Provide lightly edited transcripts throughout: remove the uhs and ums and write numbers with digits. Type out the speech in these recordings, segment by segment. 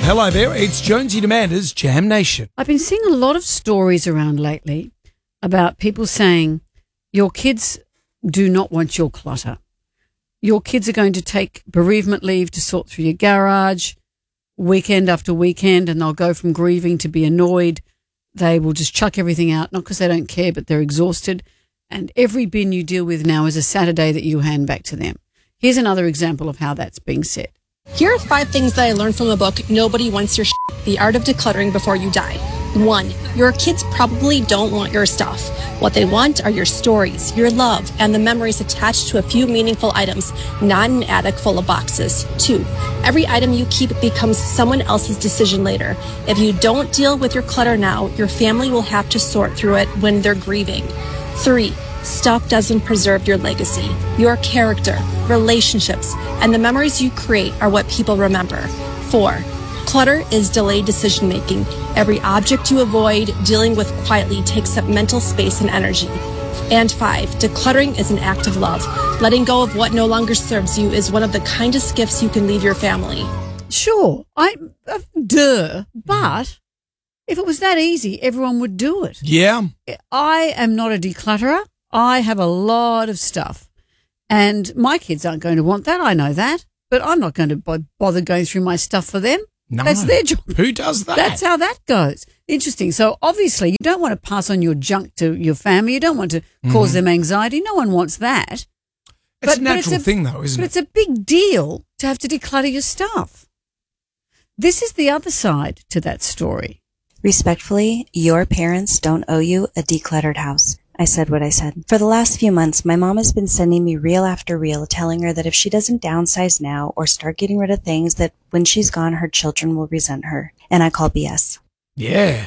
Hello there, it's Jonesy and Amanda's Jam Nation. I've been seeing a lot of stories around lately about people saying your kids do not want your clutter. Your kids are going to take bereavement leave to sort through your garage weekend after weekend, and they'll go from grieving to be annoyed. They will just chuck everything out, not because they don't care, but they're exhausted. And every bin you deal with now is a Saturday that you hand back to them. Here's another example of how that's being said. Here are 5 things that I learned from a book, Nobody Wants Your The Art of Decluttering Before You Die. 1. Your kids probably don't want your stuff. What they want are your stories, your love, and the memories attached to a few meaningful items, not an attic full of boxes. 2. Every item you keep becomes someone else's decision later. If you don't deal with your clutter now, your family will have to sort through it when they're grieving. 3. Stuff doesn't preserve your legacy. Your character, relationships, and the memories you create are what people remember. 4. Clutter is delayed decision-making. Every object you avoid dealing with quietly takes up mental space and energy. And 5. Decluttering is an act of love. Letting go of what no longer serves you is one of the kindest gifts you can leave your family. Sure, but if it was that easy, everyone would do it. Yeah. I am not a declutterer. I have a lot of stuff, and my kids aren't going to want that. I know that, but I'm not going to bother going through my stuff for them. No. That's their job. Who does that? That's how that goes. Interesting. So obviously you don't want to pass on your junk to your family. You don't want to cause them anxiety. No one wants that. It's a natural thing though, isn't it? But it's a big deal to have to declutter your stuff. This is the other side to that story. Respectfully, your parents don't owe you a decluttered house. I said what I said. For the last few months, my mom has been sending me reel after reel telling her that if she doesn't downsize now or start getting rid of things, that when she's gone, her children will resent her. And I call BS. Yeah.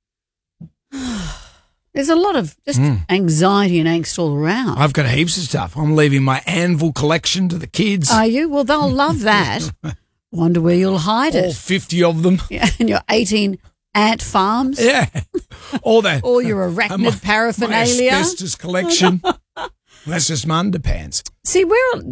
There's a lot of just anxiety and angst all around. I've got heaps of stuff. I'm leaving my anvil collection to the kids. Are you? Well, they'll love that. Wonder where you'll hide it. All 50 of them. Yeah, and your 18 ant farms. Yeah. All that. All your arachnid paraphernalia. My asbestos collection. That's just my underpants. See,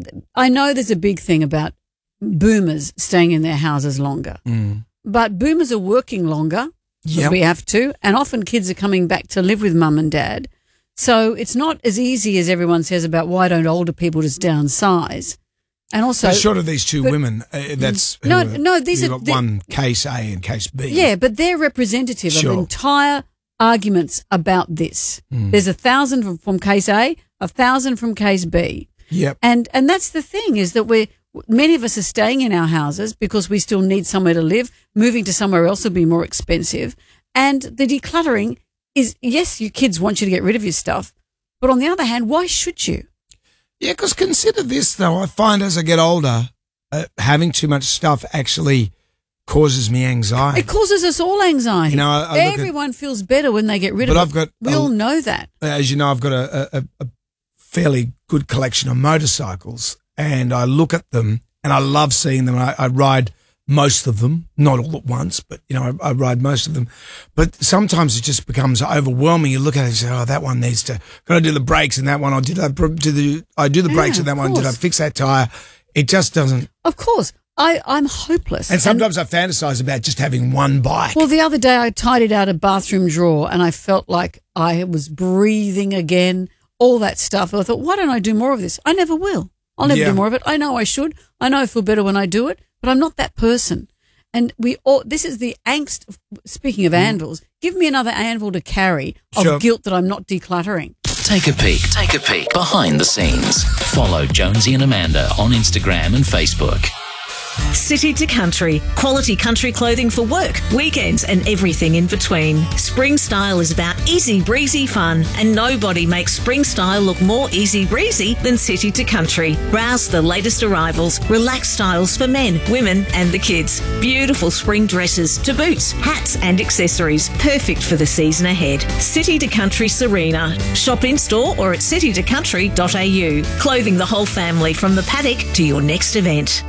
I know there's a big thing about boomers staying in their houses longer. But boomers are working longer because we have to, and often kids are coming back to live with mum and dad. So it's not as easy as everyone says about why don't older people just downsize. And also, short of these two women, these are one case A and case B. Yeah, but they're representative of entire arguments about this. There's 1,000 from case A, 1,000 from case B. Yep. And that's the thing is that many of us are staying in our houses because we still need somewhere to live. Moving to somewhere else will be more expensive. And the decluttering is, yes, your kids want you to get rid of your stuff, but on the other hand, why should you? Yeah, because consider this, though. I find as I get older, having too much stuff actually causes me anxiety. It causes us all anxiety. You know, everyone feels better when they get rid of it. We all know that. As you know, I've got a fairly good collection of motorcycles, and I look at them, and I love seeing them. I ride most of them, not all at once, but, you know, I ride most of them. But sometimes it just becomes overwhelming. You look at it and say, oh, that one needs to, got to do the brakes and that one, I do the brakes and that one, did I fix that tyre? It just doesn't. Of course. I'm hopeless. And sometimes I fantasize about just having one bike. Well, the other day I tidied out a bathroom drawer and I felt like I was breathing again, all that stuff. I thought, why don't I do more of this? I never will. I'll never do more of it. I know I should. I know I feel better when I do it. But I'm not that person. And this is the angst, speaking of anvils, give me another anvil to carry of guilt that I'm not decluttering. Take a peek behind the scenes. Follow Jonesy and Amanda on Instagram and Facebook. City to Country. Quality country clothing for work, weekends and everything in between. Spring Style is about easy breezy fun, and nobody makes Spring Style look more easy breezy than City to Country. Browse the latest arrivals, relaxed styles for men, women and the kids. Beautiful spring dresses to boots, hats and accessories. Perfect for the season ahead. City to Country Serena. Shop in store or at citytocountry.au. Clothing the whole family from the paddock to your next event.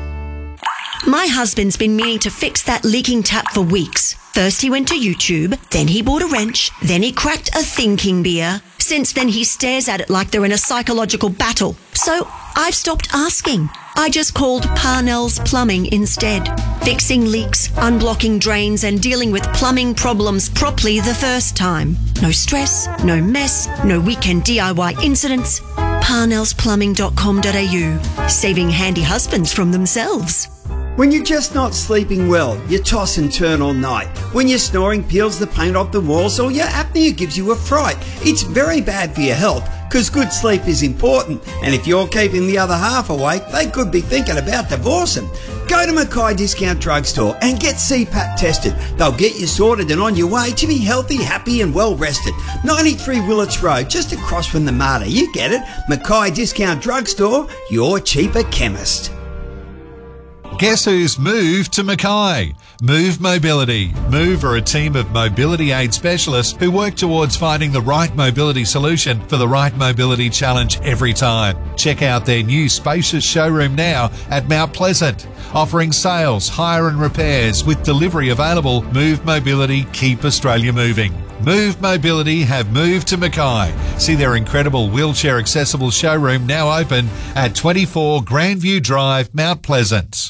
My husband's been meaning to fix that leaking tap for weeks. First he went to YouTube, then he bought a wrench, then he cracked a thinking beer. Since then, he stares at it like they're in a psychological battle. So I've stopped asking. I just called Parnell's Plumbing instead. Fixing leaks, unblocking drains, and dealing with plumbing problems properly the first time. No stress, no mess, no weekend DIY incidents. Parnellsplumbing.com.au. Saving handy husbands from themselves. When you're just not sleeping well, you toss and turn all night. When your snoring peels the paint off the walls or your apnea gives you a fright. It's very bad for your health because good sleep is important. And if you're keeping the other half awake, they could be thinking about divorcing. Go to Mackay Discount Drugstore and get CPAP tested. They'll get you sorted and on your way to be healthy, happy and well rested. 93 Willits Road, just across from the Mater. You get it. Mackay Discount Drugstore, your cheaper chemist. Guess who's moved to Mackay? Move Mobility. Move are a team of mobility aid specialists who work towards finding the right mobility solution for the right mobility challenge every time. Check out their new spacious showroom now at Mount Pleasant. Offering sales, hire and repairs with delivery available. Move Mobility, keep Australia moving. Move Mobility have moved to Mackay. See their incredible wheelchair accessible showroom now open at 24 Grandview Drive, Mount Pleasant.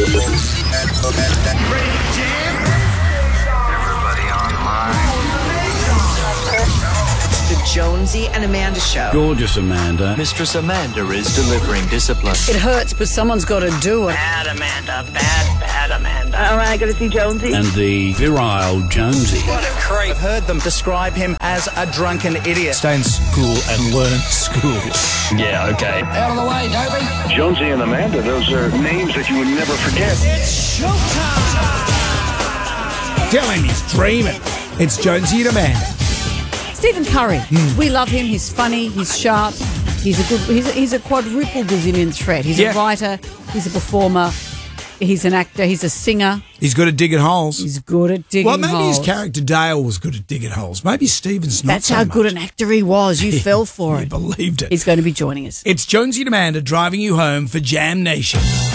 The Jonesy and Amanda Show. Gorgeous Amanda. Mistress Amanda is delivering discipline. It hurts, but someone's got to do it. Bad Amanda. Bad Amanda. All right, got to see Jonesy. And the virile Jonesy. What a creep. I've heard them describe him as a drunken idiot. Stay in school and learn school. Yeah, okay. Out of the way, Toby. Jonesy and Amanda, those are names that you would never forget. It's showtime. Tell him he's dreaming. It's Jonesy and Amanda. Stephen Curry. We love him. He's funny. He's sharp. He's a quadruple gazillion threat. He's a writer. He's a performer. He's an actor. He's a singer. He's good at digging holes. He's good at digging holes. Well, maybe his character Dale was good at digging holes. Maybe Stephen's not. That's so how much. good an actor he was. You fell for You it. believed it. He's going to be joining us. It's Jonesy and Amanda driving you home for Jam Nation.